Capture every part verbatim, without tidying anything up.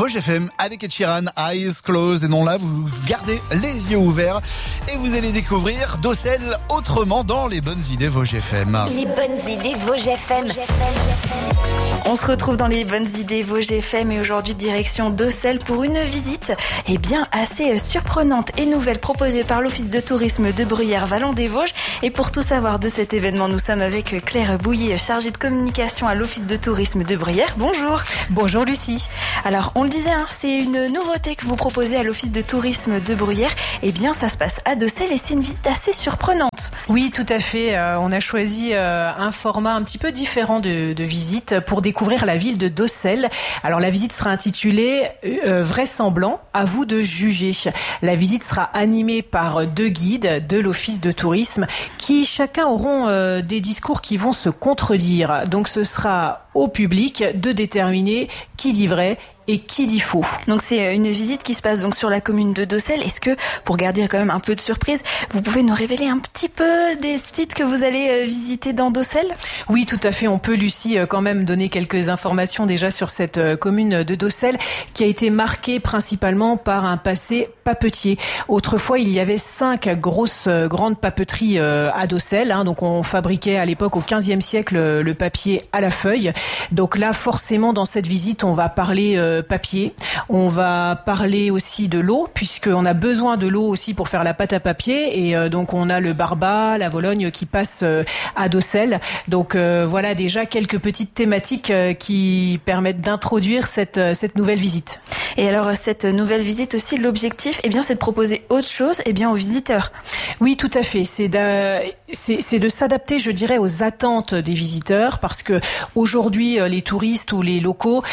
Vosges F M avec Ed Sheeran, Eyes Closed. Et non là, vous gardez les yeux ouverts et vous allez découvrir Docelle autrement dans les bonnes idées Vosges F M. Les bonnes idées Vosges F M. On se retrouve dans les bonnes idées Vosges F M et aujourd'hui direction Docelle pour une visite eh bien assez surprenante et nouvelle proposée par l'Office de tourisme de Bruyères-Vallon-des-Vosges. Et pour tout savoir de cet événement, nous sommes avec Claire Bouilly, chargée de communication à l'Office de tourisme de Bruyères. Bonjour. Bonjour Lucie. Alors on le disait, hein, c'est une nouveauté que vous proposez à l'Office de tourisme de Bruyères. Eh bien ça se passe à Docelle et c'est une visite assez surprenante. Oui, tout à fait. Euh, on a choisi euh, un format un petit peu différent de, de visite pour découvrir la ville de Docelle. Alors la visite sera intitulée euh, Vraisemblant, à vous de juger. La visite sera animée par deux guides de l'Office de tourisme qui chacun auront euh, des discours qui vont se contredire. Donc ce sera au public de déterminer qui dit vrai et qui dit faux. Donc c'est une visite qui se passe donc sur la commune de Docelle. Est-ce que, pour garder quand même un peu de surprise, vous pouvez nous révéler un petit peu des sites que vous allez visiter dans Docelle ? Oui, tout à fait. On peut, Lucie, quand même donner quelques informations déjà sur cette commune de Docelle qui a été marquée principalement par un passé papetier. Autrefois, il y avait cinq grosses, grandes papeteries à Docelle. Hein, donc on fabriquait à l'époque au quinzième siècle le papier à la feuille. Donc là, forcément, dans cette visite, on va parler euh, papier. On va parler aussi de l'eau, puisqu'on a besoin de l'eau aussi pour faire la pâte à papier. Et euh, donc, on a le Barba, la Vologne qui passe euh, à Docelle. Donc, euh, voilà déjà quelques petites thématiques euh, qui permettent d'introduire cette, euh, cette nouvelle visite. Et alors, cette nouvelle visite aussi, l'objectif, eh bien, c'est de proposer autre chose, eh bien, aux visiteurs. Oui, tout à fait. C'est de, c'est, c'est de s'adapter, je dirais, aux attentes des visiteurs, parce que aujourd'hui, les touristes ou les locaux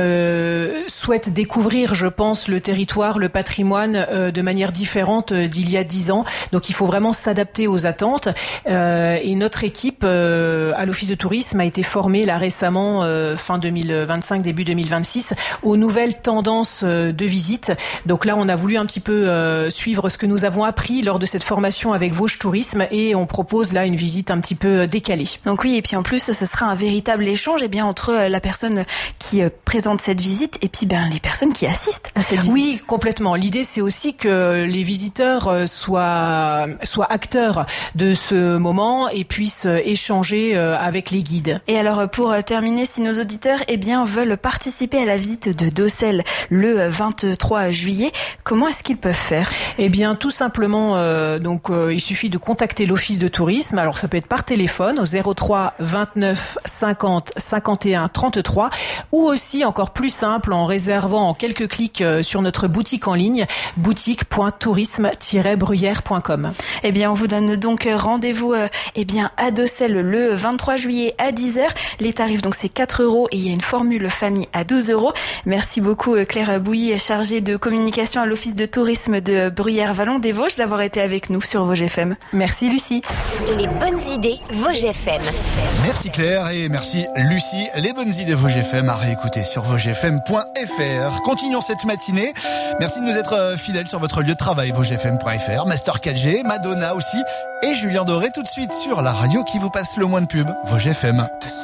euh, souhaitent découvrir, je pense, le territoire, le patrimoine euh, de manière différente d'il y a dix ans. Donc, il faut vraiment s'adapter aux attentes. Euh, et notre équipe euh, à l'Office de tourisme a été formée là récemment, euh, fin deux mille vingt-cinq, début deux mille vingt-six, aux nouvelles tendances de visite. Donc là, on a voulu un petit peu euh, suivre ce que nous avons appris lors de cette formation avec Vosges Tourisme et on propose là une visite un petit peu décalée. Donc oui, et puis en plus, ce sera un véritable échange eh bien, entre la personne qui euh, présente cette visite et puis ben, les personnes qui assistent à cette visite. Oui, complètement. L'idée, c'est aussi que les visiteurs soient, soient acteurs de ce moment et puissent échanger avec les guides. Et alors, pour terminer, si nos auditeurs eh bien, veulent participer à la visite de Docelle le vingt-trois juillet, comment est-ce qu'ils peuvent faire ? Eh bien, tout simplement, euh, donc euh, il suffit de contacter l'Office de tourisme. Alors, ça peut être par téléphone au zéro trois vingt-neuf cinquante cinquante et un trente-trois ou aussi, encore plus simple, en réservant en quelques clics euh, sur notre boutique en ligne, boutique point tourisme tiret bruyères point com. Eh bien, on vous donne donc rendez-vous euh, eh bien, à Docelle le vingt-trois juillet à dix heures. Les tarifs, donc, c'est quatre euros et il y a une formule famille à douze euros. Merci beaucoup, Claire Bouilly, chargée de communication à l'Office de tourisme de Bruyères-Vallon-des-Vosges, d'avoir été avec nous sur Vosges F M. Merci Lucie. Les bonnes idées Vosges F M. Merci Claire et merci Lucie. Les bonnes idées Vosges F M à réécouter sur vosges f m point f r. Continuons cette matinée. Merci de nous être fidèles sur votre lieu de travail, vosges f m point f r. Master quatre G, Madonna aussi et Julien Doré tout de suite sur la radio qui vous passe le moins de pub, Vosges F M.